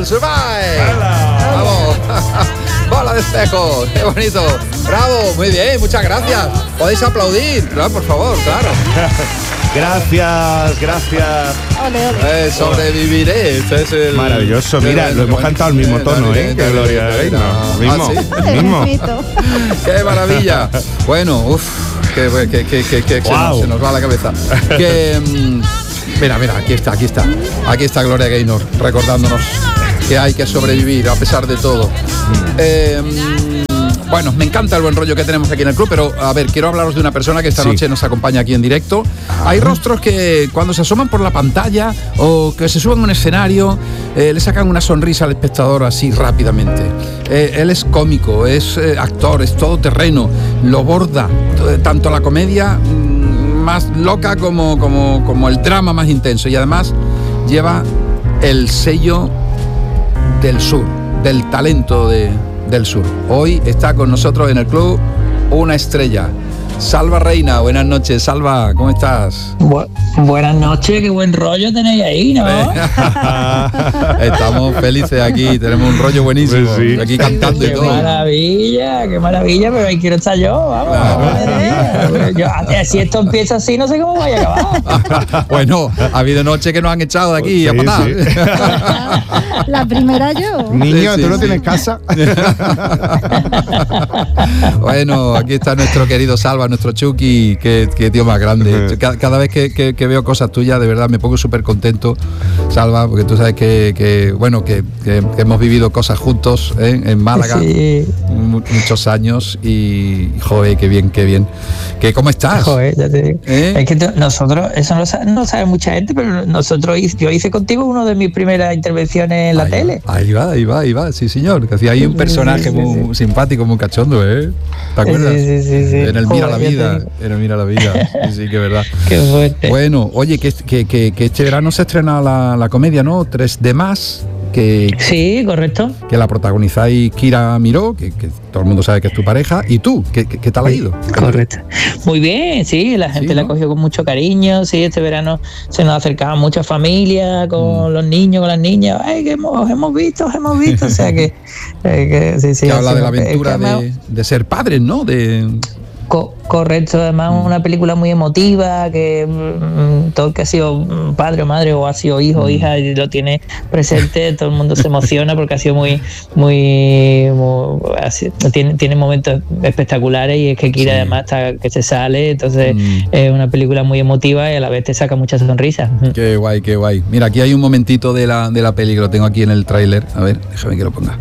el Survive. ¡Vamos! ¡Bola de espejo! ¡Qué bonito! ¡Bravo! Muy bien, muchas gracias. Podéis aplaudir, claro, por favor, claro. Gracias. Ole. Sobreviviré. Este es el maravilloso. Mira, lo hemos cantado al mismo tono, ¿eh? Que Gloria Gaynor. Mismo. ¡Qué maravilla! Bueno, que se nos va la cabeza. Mira, aquí está Gloria Gaynor recordándonos que hay que sobrevivir a pesar de todo. Bueno, me encanta el buen rollo que tenemos aquí en el club, pero a ver, quiero hablaros de una persona que esta noche nos acompaña aquí en directo. Hay rostros que cuando se asoman por la pantalla o que se suben a un escenario, le sacan una sonrisa al espectador así rápidamente. Él es cómico, es actor, es todoterreno, lo borda tanto la comedia más loca como el drama más intenso, y además lleva el sello del sur, del talento del sur. Hoy está con nosotros en el club una estrella, Salva Reina. Buenas noches, Salva, ¿cómo estás? Buenas noches, qué buen rollo tenéis ahí, ¿no? Estamos felices aquí, tenemos un rollo buenísimo, pues sí. Aquí cantando y todo. Qué maravilla, pero ahí quiero estar yo, vamos. Si esto empieza así, no sé cómo vaya a acabar. Bueno, ha habido noches que nos han echado de aquí a patar. Sí. La primera yo. Niño, ¿tú no tienes casa? Bueno, aquí está nuestro querido Salva, nuestro Chucky, que tío más grande. Cada vez que veo cosas tuyas, de verdad me pongo súper contento, Salva, porque tú sabes que hemos vivido cosas juntos en Málaga, muchos años, y joder, qué bien. ¿Cómo estás? Joder, ya te digo. Es que nosotros, eso no sabe mucha gente, pero yo hice contigo una de mis primeras intervenciones en la tele. Ahí va, sí señor, que hacía ahí un personaje muy simpático, muy cachondo, ¿eh? ¿Te acuerdas? Sí. En el Mira la Vida, sí, que verdad. Qué fuerte. Bueno, oye, que este verano se estrena la comedia, ¿no? 3D más. Sí, correcto. Que la protagonizáis Kira Miró, que todo el mundo sabe que es tu pareja, y tú, ¿qué tal ha ido? Correcto. Muy bien, sí, la gente la cogió con mucho cariño, sí, este verano se nos acercaban muchas familias con los niños, con las niñas, ¡ay, que hemos visto! O sea que sí. Que habla de la aventura de ser padres, ¿no? Correcto, además una película muy emotiva, que todo el que ha sido padre o madre o ha sido hijo o hija y lo tiene presente, todo el mundo se emociona porque ha sido tiene momentos espectaculares, y es que Kira además está que se sale, entonces es una película muy emotiva y a la vez te saca muchas sonrisas. Qué guay. Mira, aquí hay un momentito de la peli que lo tengo aquí en el tráiler, a ver, déjame que lo ponga.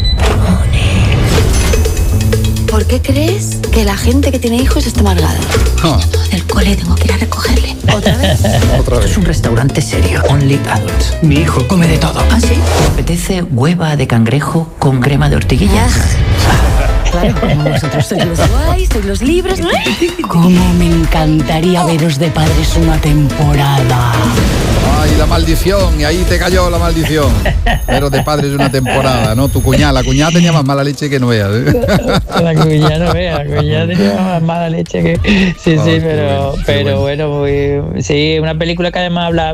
¿Por qué crees que la gente que tiene hijos está amargada? Del cole tengo que ir a recogerle. ¿Otra vez? Esto es un restaurante serio. Only adults. Mi hijo come de todo. ¿Ah, sí? Me apetece hueva de cangrejo con crema de ortiguillas. Claro, como vosotros sois los guays, sois los libres. Cómo me encantaría veros de padres una temporada. Ay, la maldición, y ahí te cayó la maldición. Pero de padres una temporada, ¿no? La cuñada tenía más mala leche que no veas, ¿eh? La cuñada tenía más mala leche que... Sí, pero bueno, sí, una película que además habla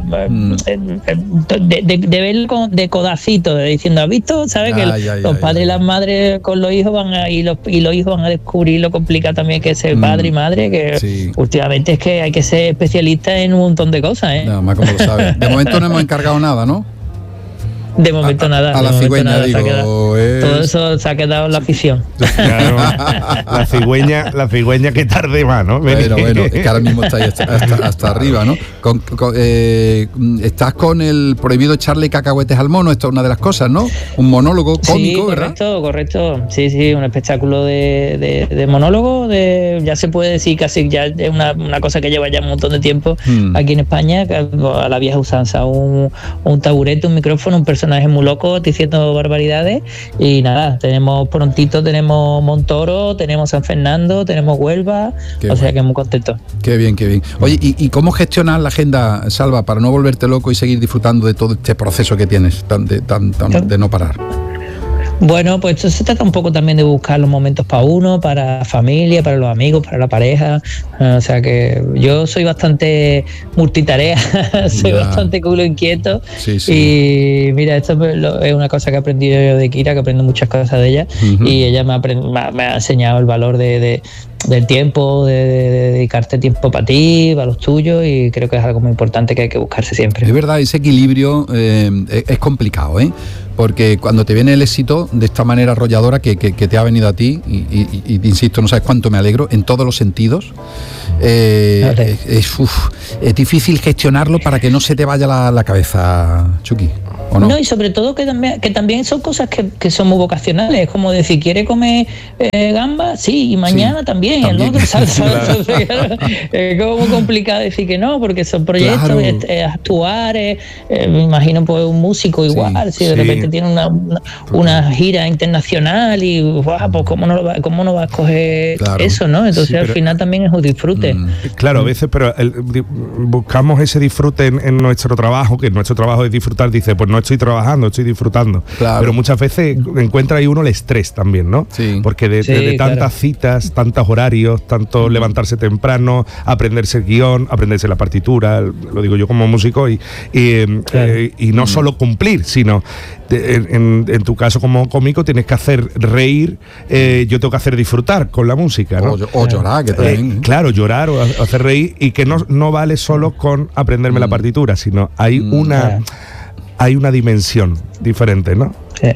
de verlo de codacito, diciendo, ¿has visto? ¿Sabes? Que los padres y las madres con los hijos van a ir, y los hijos van a descubrir lo complicado también que es ser padre y madre, que últimamente es que hay que ser especialista en un montón de cosas, ¿eh? Nada más como lo sabes. De momento no hemos encargado nada, ¿no? De momento nada. A la cigüeña, digo. Todo eso se ha quedado en la afición. Claro, la cigüeña que tarde más, ¿no? Bueno, es que ahora mismo está ahí hasta arriba, ¿no? Estás con el prohibido echarle cacahuetes al mono, esto es una de las cosas, ¿no? Un monólogo cómico, ¿verdad? Correcto. Sí, un espectáculo de monólogo, ya se puede decir casi ya es una cosa que lleva ya un montón de tiempo aquí en España, a la vieja usanza, un taburete, un micrófono, un personaje muy loco diciendo barbaridades, y nada, tenemos Montoro, tenemos San Fernando, tenemos Huelva, sea que muy contento. Qué bien. Oye, ¿y cómo gestionas la agenda, Salva, para no volverte loco y seguir disfrutando de todo este proceso que tienes de no parar? Bueno, pues esto se trata un poco también de buscar los momentos para uno, para la familia, para los amigos, para la pareja. O sea que yo soy bastante multitarea, soy bastante culo inquieto. Sí. Y mira, esto es una cosa que he aprendido yo de Kira, que aprendo muchas cosas de ella. Y ella me ha enseñado el valor del tiempo, de dedicarte tiempo para ti, para los tuyos, y creo que es algo muy importante que hay que buscarse siempre. Es verdad, ese equilibrio es complicado, porque cuando te viene el éxito de esta manera arrolladora que te ha venido a ti, y insisto, no sabes cuánto me alegro, en todos los sentidos, es difícil gestionarlo para que no se te vaya la cabeza, Chucky. No, y sobre todo que también son cosas que son muy vocacionales. Es como decir, ¿quiere comer gamba? Sí, y mañana también. ¿No? Es como muy complicado decir que no, porque son proyectos, actuar, me imagino pues un músico igual, si de repente tiene una gira internacional y wow, pues cómo no va a escoger eso, ¿no? Entonces al final también es un disfrute. Claro, a veces, pero buscamos ese disfrute en nuestro trabajo, que nuestro trabajo es disfrutar, dice, pues no estoy trabajando, estoy disfrutando. Claro. Pero muchas veces encuentra ahí uno el estrés también, ¿no? Sí. Porque de tantas citas, tantos horarios, tanto levantarse temprano, aprenderse el guión, aprenderse la partitura, lo digo yo como músico, y no solo cumplir, sino en tu caso como cómico tienes que hacer reír, yo tengo que hacer disfrutar con la música, ¿no? O llorar, que también. Claro, llorar o hacer reír, y que no vale solo con aprenderme la partitura, sino hay una dimensión diferente, ¿no?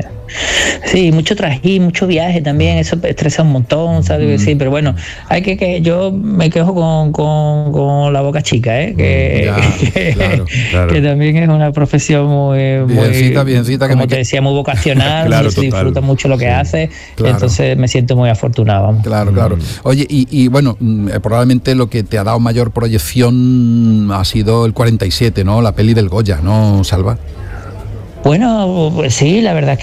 Sí, mucho trajín, mucho viaje también, eso estresa un montón, ¿sabes? Sí, pero bueno, hay que yo me quejo con la boca chica, que también es una profesión muy biencita, como te decía, muy vocacional, y se disfruta mucho lo que hace, entonces me siento muy afortunado. Claro. Oye, y bueno, probablemente lo que te ha dado mayor proyección ha sido el 47, ¿no? La peli del Goya, ¿no, Salva? Bueno, pues sí, la verdad es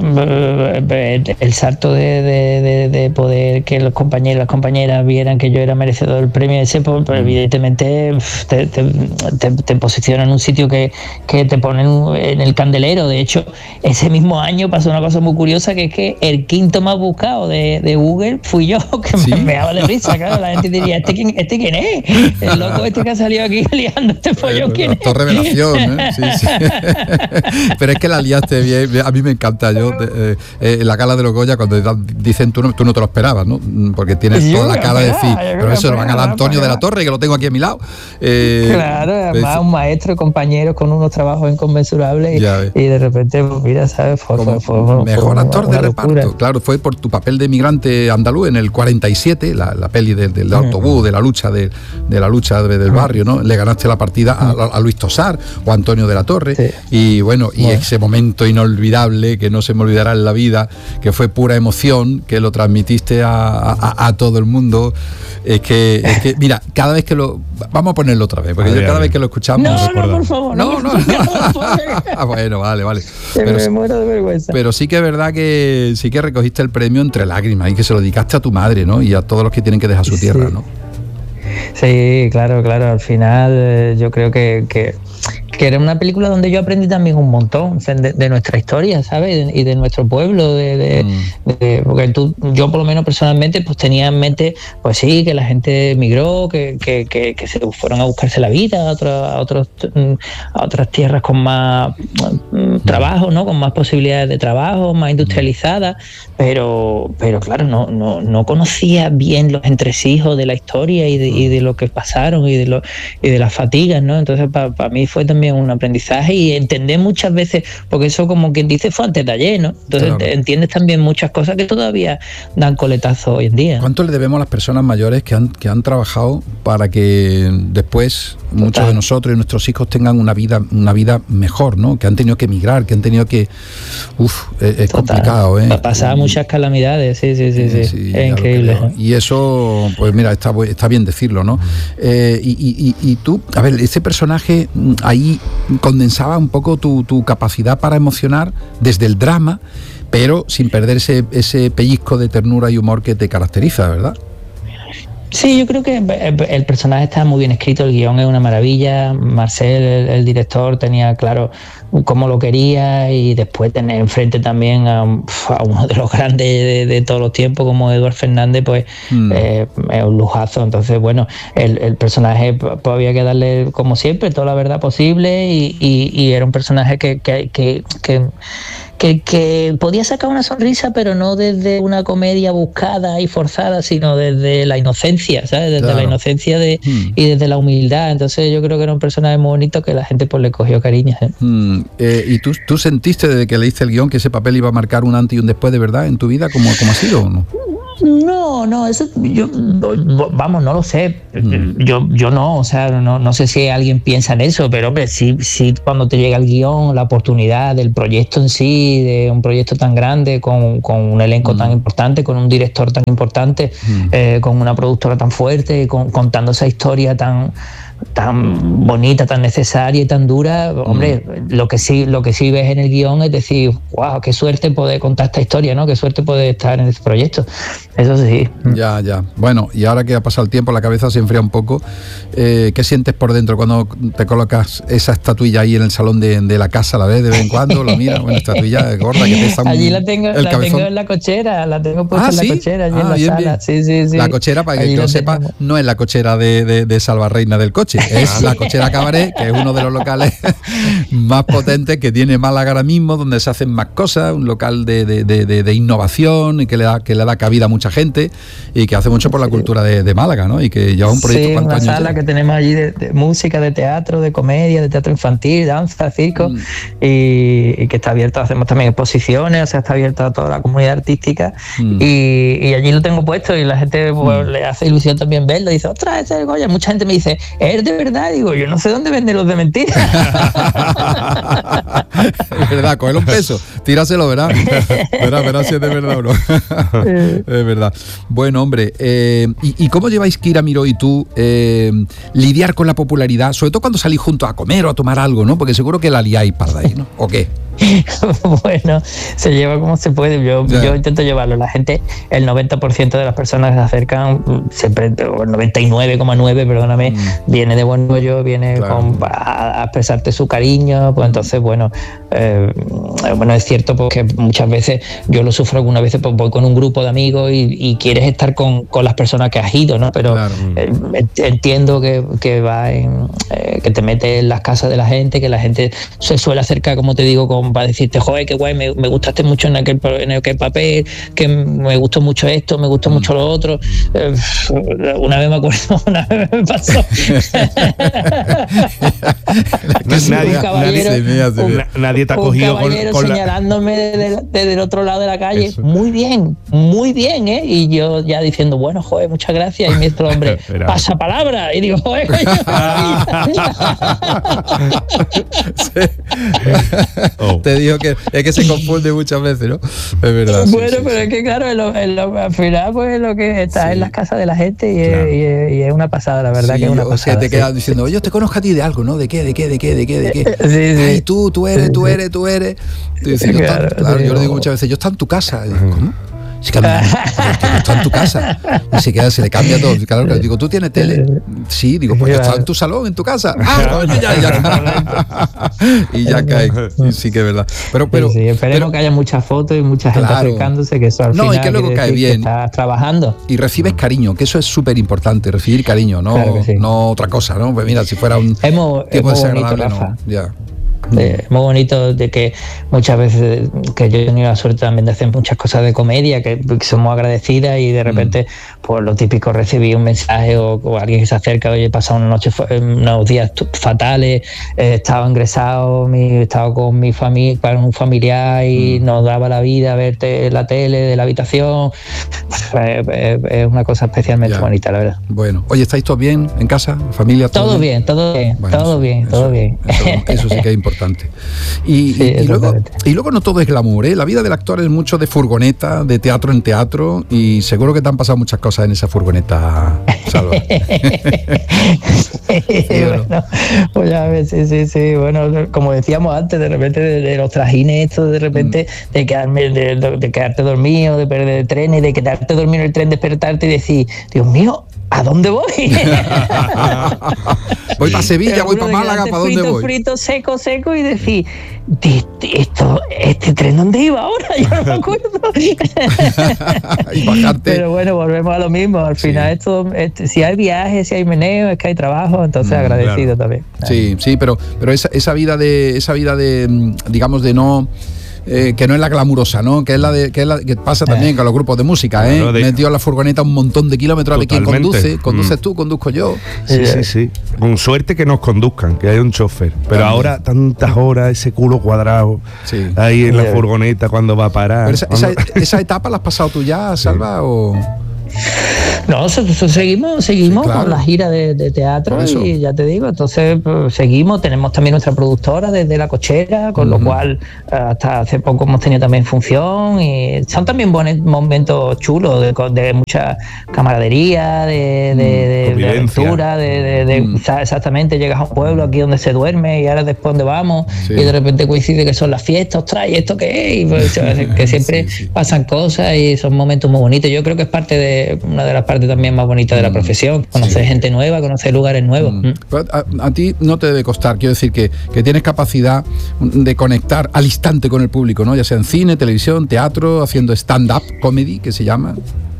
que el salto de poder que los compañeros y las compañeras vieran que yo era merecedor del premio ese, pues evidentemente te posiciona en un sitio que te ponen en el candelero. De hecho, ese mismo año pasó una cosa muy curiosa, que es que el quinto más buscado de Google fui yo, que me daba de risa, claro. La gente diría, ¿este quién es? El loco que ha salido aquí liando este follón, ¿quién es? Revelación, Sí. Pero es que la liaste bien, a mí me encanta. Yo en la gala de los Goya, cuando dicen tú no te lo esperabas, ¿no? Porque tienes toda la cara de decir, pero eso lo van a dar Antonio de la Torre, que lo tengo aquí a mi lado. Claro, además un maestro, compañeros con unos trabajos inconmensurables, y de repente, pues mira, ¿sabes? Mejor actor de reparto. Claro, fue por tu papel de migrante andaluz en el 47, la peli del autobús, de la lucha del barrio, ¿no? Le ganaste la partida a Luis Tosar o a Antonio de la Torre, y bueno, ese momento inolvidable que no se me olvidará en la vida, que fue pura emoción, que lo transmitiste a todo el mundo. Es que mira, cada vez que vamos a ponerlo otra vez, porque cada vez que lo escuchamos no, por favor, no. Bueno, vale. Pero me muero de vergüenza. Pero sí que es verdad que sí que recogiste el premio entre lágrimas, y que se lo dedicaste a tu madre, ¿no? Y a todos los que tienen que dejar su tierra, ¿no? Sí, claro, al final yo creo que era una película donde yo aprendí también un montón de nuestra historia, ¿sabes? Y de nuestro pueblo, porque yo por lo menos personalmente pues tenía en mente, pues sí, que la gente emigró, que se fueron a buscarse la vida a otras tierras con más trabajo, ¿no? Con más posibilidades de trabajo, más industrializadas, pero claro, no conocía bien los entresijos de la historia y de lo que pasaron y de las fatigas, ¿no? Entonces para mí fue también un aprendizaje, y entender muchas veces, porque eso, como quien dice, fue antes de ayer, ¿no? Entonces entiendes también muchas cosas que todavía dan coletazo hoy en día. ¿Cuánto le debemos a las personas mayores que han trabajado para que después muchos de nosotros y nuestros hijos tengan una vida mejor, ¿no? Que han tenido que emigrar, que han tenido que... es complicado, ¿eh? Pasar muchas calamidades, sí. Es increíble. Y eso, pues mira, está bien decirlo, ¿no? Y tú, a ver, ese personaje ahí condensaba un poco tu capacidad para emocionar desde el drama, pero sin perder ese pellizco de ternura y humor que te caracteriza, ¿verdad? Sí, yo creo que el personaje está muy bien escrito, el guión es una maravilla. Marcel, el director, tenía claro cómo lo quería, y después tener enfrente también a uno de los grandes de todos los tiempos como Eduard Fernández, pues es un lujazo. Entonces, bueno, el personaje pues había que darle, como siempre, toda la verdad posible, y era un personaje que podía sacar una sonrisa, pero no desde una comedia buscada y forzada, sino desde la inocencia, ¿sabes? Desde la inocencia y desde la humildad. Entonces yo creo que era un personaje muy bonito que la gente pues le cogió cariño. ¿Y tú sentiste desde que leíste el guión que ese papel iba a marcar un antes y un después de verdad en tu vida, como ha sido o no? No, eso no lo sé. Yo no, o sea, no sé si alguien piensa en eso, pero hombre, sí cuando te llega el guión, la oportunidad del proyecto en sí, de un proyecto tan grande, con un elenco tan importante, con un director tan importante, con una productora tan fuerte, contando esa historia tan bonita, tan necesaria y tan dura, hombre, lo que sí ves en el guión es decir, wow, qué suerte poder contar esta historia, ¿no? Qué suerte poder estar en este proyecto. Eso sí. Ya. Bueno, y ahora que ha pasado el tiempo, la cabeza se enfría un poco. ¿Qué sientes por dentro cuando te colocas esa estatuilla ahí en el salón de la casa? ¿La ves de vez en cuando? ¿Lo miras? Una estatuilla gorda que pesa allí la tengo en la cochera, la tengo puesta en la cochera, allí en la sala. Bien. Sí. La cochera, para que lo sepa, no es la cochera de Salvarreina del coche, es la Cochera Cabaret, que es uno de los locales más potentes que tiene Málaga ahora mismo, donde se hacen más cosas, un local de innovación y que le da cabida a mucha gente y que hace mucho por la cultura de Málaga, ¿no? Y que lleva un proyecto una sala que tenemos allí de música, de teatro, de comedia, de teatro infantil, danza, circo, y que está abierto, hacemos también exposiciones, o sea, está abierto a toda la comunidad artística, y allí lo tengo puesto, y la gente pues, le hace ilusión también verlo, y dice, ostras, ese es el Goya. Mucha gente me dice, ¿es de verdad? Digo, yo no sé dónde venden los de mentira. Es verdad, cógelo un peso, tíraselo, verás si es de verdad o no. Es verdad. Bueno, hombre, ¿y cómo lleváis, Kira Miró y tú, lidiar con la popularidad, sobre todo cuando salís juntos a comer o a tomar algo, ¿no? Porque seguro que la liáis para ahí, ¿no? ¿O qué? Bueno, se lleva como se puede. Yo intento llevarlo. La gente, el 90% de las personas que se acercan, siempre, el 99,9%, perdóname, viene de buen rollo, viene a expresarte su cariño. Pues entonces, bueno, es cierto porque muchas veces, yo lo sufro algunas veces, pues voy con un grupo de amigos y quieres estar con las personas que has ido, ¿no? Pero entiendo que va que te metes en las casas de la gente, que la gente se suele acercar, como te digo, para decirte, joder, qué guay, me gustaste mucho en aquel papel, que me gustó mucho esto, me gustó mucho lo otro. Una vez me pasó. nadie te ha cogido con señalándome desde el otro lado de la calle. Eso. Muy bien, ¿eh? Y yo ya diciendo, bueno, joder, muchas gracias. Y mi otro hombre, pasa palabra. Y digo, joder, Te digo que es que se confunde muchas veces, ¿no? Es verdad. Bueno, pero es que claro, al final pues lo que está en las casas de la gente y es una pasada, la verdad que es una pasada. O sea, te quedas diciendo, oye, te conozco a ti de algo, ¿no? ¿De qué? Sí. Ay, tú eres. Tú dices, claro, yo le digo muchas veces, yo estoy en tu casa. Y digo, ¿cómo? Sí, que no está en tu casa. Y se le cambia todo. Claro, que digo, ¿tú tienes tele? Sí, digo, pues yo estaba en tu salón, en tu casa. Y ya cae. Sí, que es verdad. Pero esperemos que haya muchas fotos y mucha gente acercándose, que eso al final y que luego cae bien. Que estás trabajando. Y recibes cariño, que eso es súper importante, recibir cariño, no otra cosa, ¿no? Pues mira, si fuera un tipo desagradable, no. Ya. Es muy bonito de que muchas veces, que yo he tenido la suerte también de hacer muchas cosas de comedia que somos agradecidas, y de repente pues lo típico, recibí un mensaje o alguien que se acerca, oye, he pasado unos días fatales, estaba ingresado, estaba con mi familia, con un familiar, y nos daba la vida a verte en la tele de la habitación. Es una cosa especialmente bonita, la verdad. Bueno, oye, ¿estáis todos bien en casa, familia? Todo bien. Bueno, todo bien. Eso sí que es importante. Y luego no todo es glamour, ¿eh? La vida del actor es mucho de furgoneta, de teatro en teatro, y seguro que te han pasado muchas cosas en esa furgoneta, Salva. Bueno, pues ya ves, sí. Bueno, como decíamos antes, de repente de los trajines estos, de repente de quedarte dormido, de perder el tren, y de quedarte dormido en el tren, despertarte y decir, Dios mío, ¿a dónde voy? Voy para Sevilla, voy para Málaga, ¿para dónde voy? Frito, seco, y decir, ¿este tren dónde iba ahora? Yo no me acuerdo. Y bajarte. Pero bueno, volvemos a lo mismo. Al final si hay viajes, si hay meneo, es que hay trabajo, entonces agradecido también. Sí, pero esa vida de digamos, de no... que no es la glamurosa, ¿no? Que es la que pasa también con los grupos de música, ¿eh? Claro, metido en la furgoneta un montón de kilómetros. A ver quién conduce. ¿Conduces tú? ¿Conduzco yo? Sí. Con suerte que nos conduzcan, que haya un chofer. Pero ahora tantas horas, ese culo cuadrado ahí en la furgoneta cuando va a parar. Pero ¿esa etapa la has pasado tú ya, Salva? ¿O...? No, seguimos claro, con la gira de teatro y ya te digo, entonces seguimos, tenemos también nuestra productora desde La Cochera, con lo cual hasta hace poco hemos tenido también función y son también momentos chulos de mucha camaradería, de aventura, exactamente, llegas a un pueblo aquí donde se duerme y ahora después donde vamos y de repente coincide que son las fiestas, ostras, ¿y esto qué es? Y pues, que siempre pasan cosas y son momentos muy bonitos. Yo creo que es una de las partes también más bonitas de la profesión, conocer gente nueva, conocer lugares nuevos. A ti no te debe costar, quiero decir que tienes capacidad de conectar al instante con el público, ¿no? Ya sea en cine, televisión, teatro, haciendo stand-up comedy, que se llama.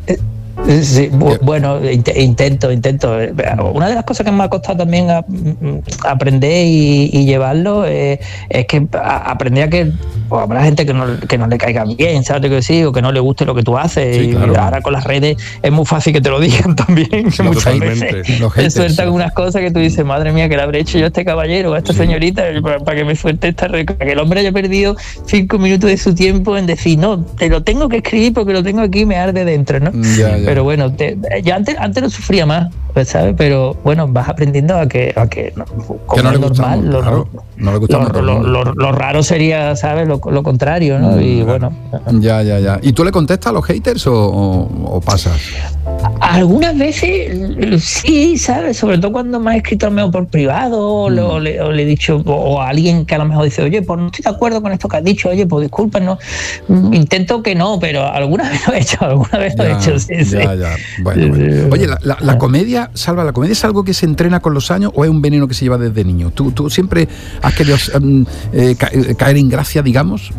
Sí, bueno, intento. Una de las cosas que me ha costado también aprender y llevarlo es que aprendí a que habrá gente que no le caiga bien, ¿sabes lo que decir? O que no le guste lo que tú haces. Sí, claro. Y ahora con las redes es muy fácil que te lo digan también. Que muchas veces te sueltan unas cosas que tú dices, madre mía, que le habré hecho yo a este caballero, a esta señorita, para que me suelte esta regla. Que el hombre haya perdido 5 minutos de su tiempo en decir, no, te lo tengo que escribir porque lo tengo aquí y me arde dentro, ¿no? Ya. Pero bueno, yo antes lo sufría más, ¿sabes? Pero bueno, vas aprendiendo a que como no es normal, no le gusta lo raro sería, ¿sabes? Lo contrario, ¿no? Y bueno. Ya. ¿Y tú le contestas a los haters o pasas? Algunas veces sí, ¿sabes? Sobre todo cuando me ha escrito al menos por privado o le he dicho, o a alguien que a lo mejor dice, oye, pues no estoy de acuerdo con esto que has dicho, oye, pues disculpa, no. Intento que no, pero alguna vez lo he hecho, sí. Ya. Bueno. Oye, la comedia, Salva, ¿la comedia es algo que se entrena con los años o es un veneno que se lleva desde niño? ¿Tú siempre has querido caer en gracia, digamos?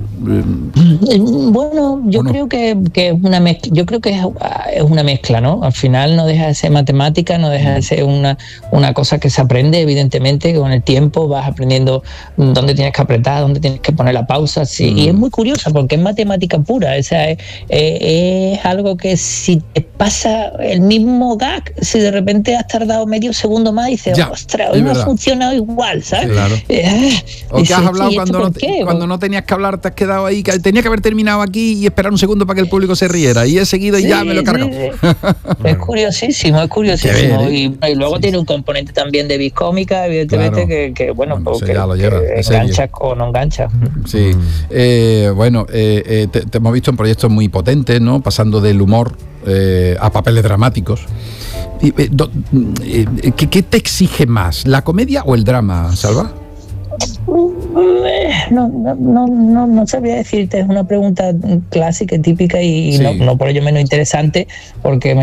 Bueno, yo creo que es una mezcla. Yo creo que es una mezcla, ¿no? Al final no deja de ser matemática, no deja de ser una cosa que se aprende, evidentemente, que con el tiempo vas aprendiendo dónde tienes que apretar, dónde tienes que poner la pausa, y es muy curiosa porque es matemática pura, o sea, es algo que si te pasa el mismo gag, si de repente has tardado medio segundo más y dices, ostras, hoy no ha funcionado igual, ¿sabes? Claro. O que has hablado cuando no tenías que hablar, te has quedado ahí, que tenía que haber terminado aquí y esperar un segundo para que el público se riera, y he seguido y ya me lo he cargado. Es curiosísimo. Y luego tiene un componente también de biscómica, evidentemente, claro. que ya lo lleva, que enganchas o no enganchas. Sí. Te hemos visto en proyectos muy potentes, ¿no? Pasando del humor a papeles dramáticos. ¿Qué te exige más, la comedia o el drama, Salva? No sabría decirte, es una pregunta clásica y típica y no por ello menos interesante, porque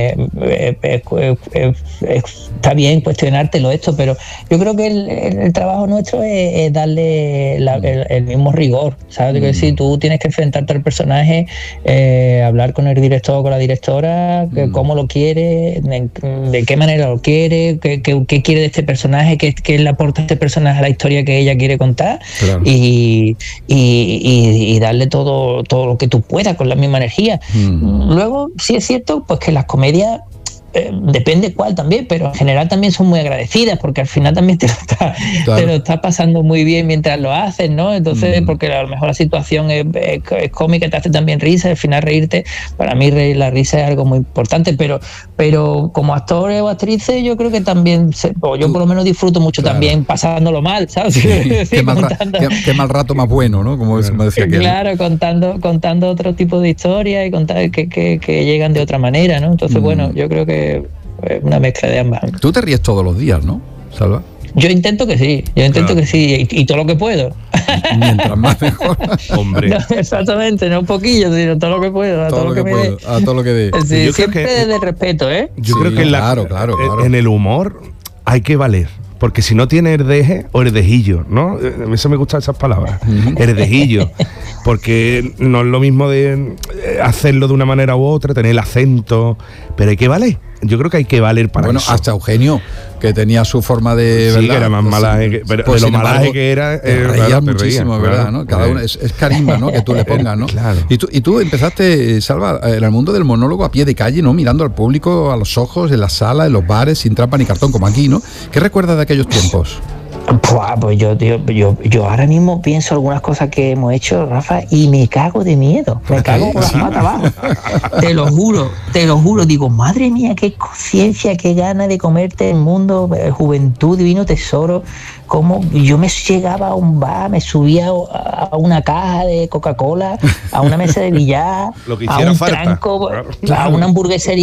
está bien cuestionártelo esto, pero yo creo que el trabajo nuestro es darle el mismo rigor, ¿sabes? Que si tú tienes que enfrentarte al personaje, hablar con el director o con la directora, cómo lo quiere, de qué manera lo quiere, qué quiere de este personaje, qué le aporta este personaje a la historia que ella quiere contar, claro. y darle todo lo que tú puedas con la misma energía. Luego sí es cierto pues que las comedias depende cuál también, pero en general también son muy agradecidas porque al final también te lo estás pasando muy bien mientras lo haces, ¿no? Entonces, porque a lo mejor la situación es cómica, te hace también risa, al final reírte, para mí la risa es algo muy importante, pero como actores o actrices yo creo que también, yo por lo menos disfruto mucho también pasándolo mal, ¿sabes? Qué mal rato más bueno, ¿no? Como decía aquel. Claro, contando otro tipo de historias y contar que llegan de otra manera, ¿no? Entonces, bueno, yo creo que una mezcla de ambas. Tú te ríes todos los días, ¿no, Salva? Yo intento que sí, y todo lo que puedo. Mientras más mejor. Hombre. No, exactamente, no un poquillo, sino todo lo que puedo, a todo lo que me dé. A todo lo que dé. Sí, siempre desde el respeto, ¿eh? Yo creo que claro. En el humor hay que valer. Porque si no tiene herdeje o herdejillo, ¿no? A mí se me gustan esas palabras. Herdejillo. Porque no es lo mismo de hacerlo de una manera u otra, tener el acento, pero hay que valer. Yo creo que hay que valer para eso. Hasta Eugenio, que tenía su forma de... Sí, ¿verdad? que era más malaje, pero pues, de lo malaje que era... reía muchísimo, ¿verdad? ¿no? Cada uno es carisma, ¿no? Que tú le pongas, ¿no? Claro. Y tú empezaste, Salva, en el mundo del monólogo a pie de calle, ¿no? Mirando al público a los ojos, en la sala, en los bares, sin trampa ni cartón, como aquí, ¿no? ¿Qué recuerdas de aquellos tiempos? Pues yo ahora mismo pienso algunas cosas que hemos hecho, Rafa, y me cago de miedo. Me cago con las patas abajo. Te lo juro. Digo, madre mía, qué conciencia, qué gana de comerte el mundo, juventud, divino tesoro. Como yo me llegaba a un bar, me subía a una caja de Coca-Cola, a una mesa de billar, a un tranco, a una hamburguesería.